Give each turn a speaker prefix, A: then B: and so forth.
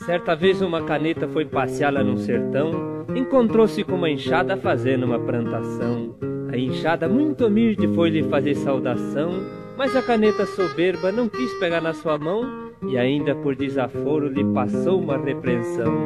A: Certa vez uma caneta foi passear lá no sertão, encontrou-se com uma enxada fazendo uma plantação. A enxada muito humilde foi lhe fazer saudação, mas a caneta soberba não quis pegar na sua mão e ainda por desaforo lhe passou uma repreensão.